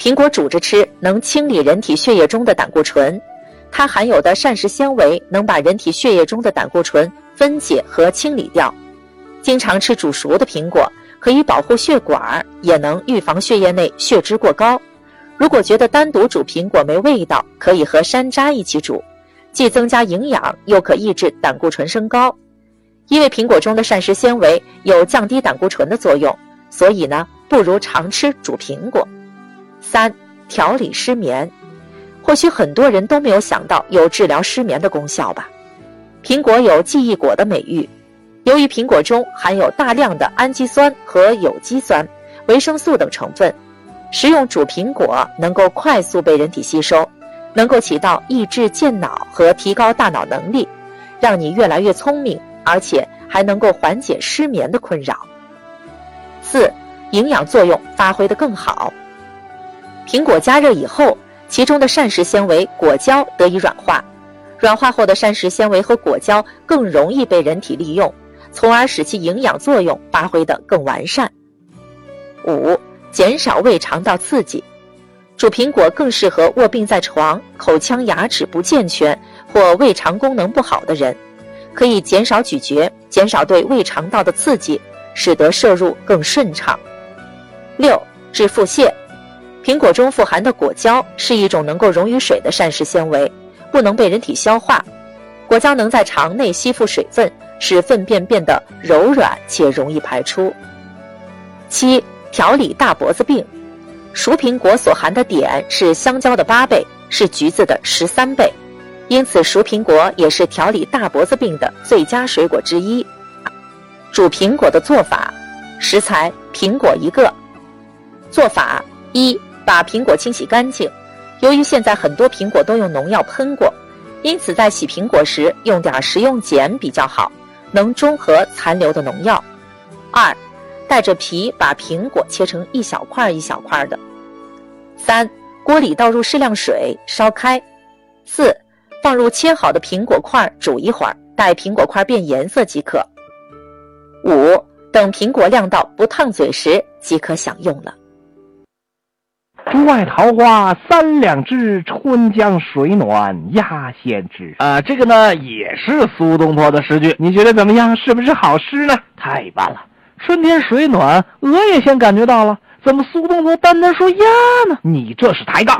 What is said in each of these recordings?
苹果煮着吃能清理人体血液中的胆固醇，它含有的膳食纤维能把人体血液中的胆固醇分解和清理掉。经常吃煮熟的苹果可以保护血管，也能预防血液内血脂过高。如果觉得单独煮苹果没味道，可以和山楂一起煮，既增加营养，又可抑制胆固醇升高。因为苹果中的膳食纤维有降低胆固醇的作用，所以呢，不如常吃煮苹果。3. 调理失眠。或许很多人都没有想到有治疗失眠的功效吧。苹果有记忆果的美誉，由于苹果中含有大量的氨基酸和有机酸、维生素等成分，食用煮苹果能够快速被人体吸收，能够起到抑制健脑和提高大脑能力，让你越来越聪明，而且还能够缓解失眠的困扰。4. 营养作用发挥得更好。苹果加热以后，其中的膳食纤维果胶得以软化，软化后的膳食纤维和果胶更容易被人体利用，从而使其营养作用发挥得更完善。5. 减少胃肠道刺激。煮苹果更适合卧病在床、口腔牙齿不健全或胃肠功能不好的人，可以减少咀嚼，减少对胃肠道的刺激，使得摄入更顺畅。6. 治腹泻。苹果中富含的果胶是一种能够溶于水的膳食纤维，不能被人体消化。果胶能在肠内吸附水分，使粪便变得柔软且容易排出。7. 调理大脖子病。熟苹果所含的碘是香蕉的8倍，是橘子的13倍，因此熟苹果也是调理大脖子病的最佳水果之一。煮苹果的做法：食材苹果1个。做法：1. 把苹果清洗干净，由于现在很多苹果都用农药喷过，因此在洗苹果时用点食用碱比较好，能中和残留的农药。2. 带着皮把苹果切成一小块一小块的。3. 锅里倒入适量水，烧开。4. 放入切好的苹果块煮一会儿，待苹果块变颜色即可。5. 等苹果亮到不烫嘴时即可享用了。 竹外桃花三两枝，春江水暖鸭先知。这个呢也是苏东坡的诗句，你觉得怎么样？是不是好诗呢？太棒了！春天水暖，鹅也先感觉到了，怎么苏东坡单单说鸭呢？你这是抬杠！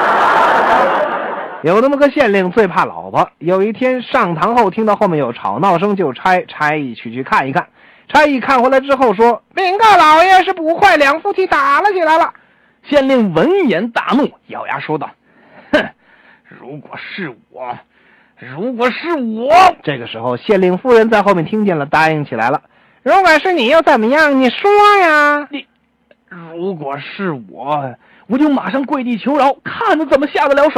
有那么个县令最怕老婆，有一天上堂后听到后面有吵闹声，就差役去看一看。差役看回来之后说：“禀告老爷，是捕快两夫妻打了起来了。”县令闻言大怒，咬牙说道：“哼，如果是我。”这个时候县令夫人在后面听见了，答应起来了：“如果是你又怎么样？你说呀！”如果是我就马上跪地求饶，看着怎么下得了手。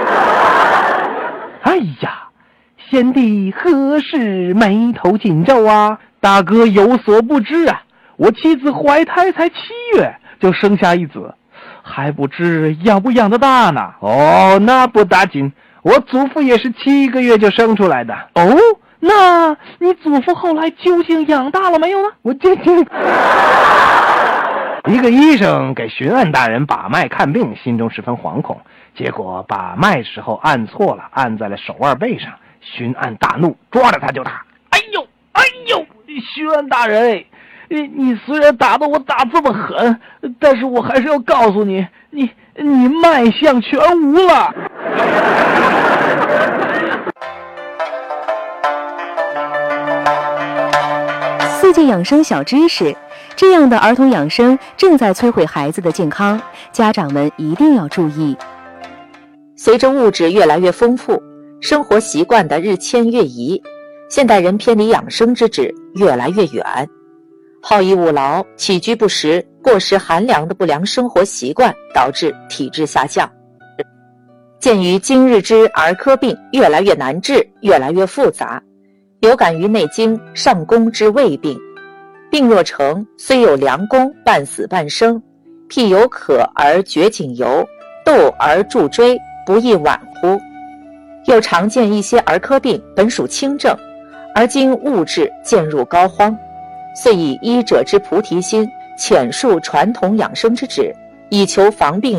哎呀，贤弟何时眉头紧皱啊？大哥有所不知啊，我妻子怀胎才7月就生下一子，还不知养不养得大呢。哦，那不打紧，我祖父也是7个月就生出来的。哦，那你祖父后来究竟养大了没有呢？一个医生给巡按大人把脉看病，心中十分惶恐，结果把脉时候按错了，按在了手腕背上。巡按大怒，抓着他就打。哎呦，巡按大人，你虽然打得我打这么狠，但是我还是要告诉你，你脉象全无了。 4季养生小知识，这样的儿童养生正在摧毁孩子的健康，家长们一定要注意。 随着物质越来越丰富，生活习惯的日迁月移，现代人偏离养生之志越来越远。好逸恶劳、起居不食、过食寒凉的不良生活习惯导致体质下降。鉴于今日之儿科病越来越难治，越来越复杂，有感于《内经》上宫之胃病，病若成，虽有良功，半死半生。譬有渴而绝井游，斗而助椎，不亦晚乎？又常见一些儿科病本属轻症，而今物质渐入膏肓，遂以医者之菩提心，浅述传统养生之旨，以求防病